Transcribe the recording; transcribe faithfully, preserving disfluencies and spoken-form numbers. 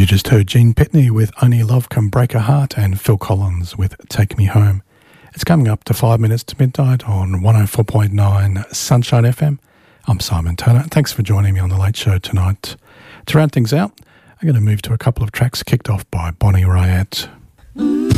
You just heard Gene Pitney with Only Love Can Break a Heart and Phil Collins with Take Me Home. It's coming up to five minutes to midnight on one oh four point nine Sunshine F M. I'm Simon Taylor. Thanks for joining me on The Late Show tonight. To round things out, I'm going to move to a couple of tracks kicked off by Bonnie Raitt.